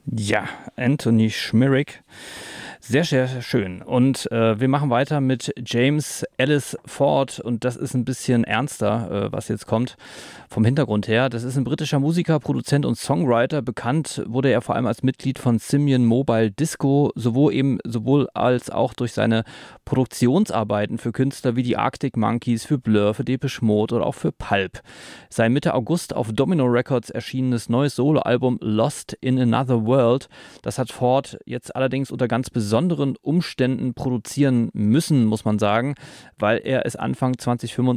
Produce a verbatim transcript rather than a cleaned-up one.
Ja, Anthony Schmierick. Sehr, sehr schön. Und äh, wir machen weiter mit James Ellis Ford und das ist ein bisschen ernster, äh, was jetzt kommt vom Hintergrund her. Das ist ein britischer Musiker, Produzent und Songwriter. Bekannt wurde er vor allem als Mitglied von Simian Mobile Disco, sowohl eben sowohl als auch durch seine Produktionsarbeiten für Künstler wie die Arctic Monkeys, für Blur, für Depeche Mode oder auch für Pulp. Sein Mitte August auf Domino Records erschienenes neues Soloalbum Lost in Another World, das hat Ford jetzt allerdings unter ganz besonderen Umständen produzieren müssen, muss man sagen, weil er es Anfang zwanzig